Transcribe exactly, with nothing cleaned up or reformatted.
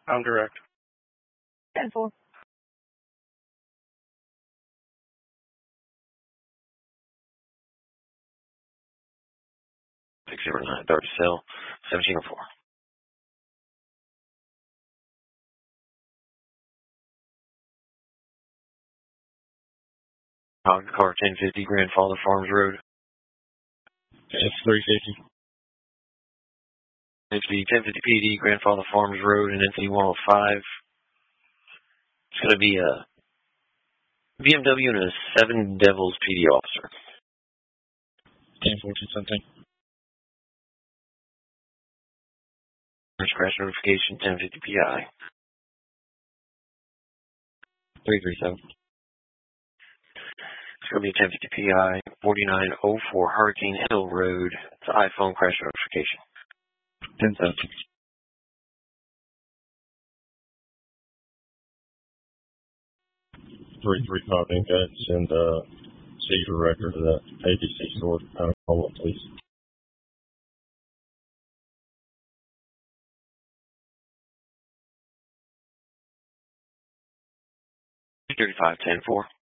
I'm direct. ten four. six zero nine, Dart Cell, seventeen oh four. Hog car ten fifty, Grandfather Farms Road. F three fifty. It's the ten fifty P D, Grandfather Farms Road, and N C one oh five. It's going to be a B M W and a Seven Devils P D officer. ten fourteen something. First crash notification, ten fifty P I. three three seven. It's going to be a ten fifty P I, forty-nine oh four Hurricane Hill Road. It's an iPhone crash notification. ten seventeen. three three five incuts and uh, seizure record of that A B C store. Uh, call up, please. thirty-five ten four.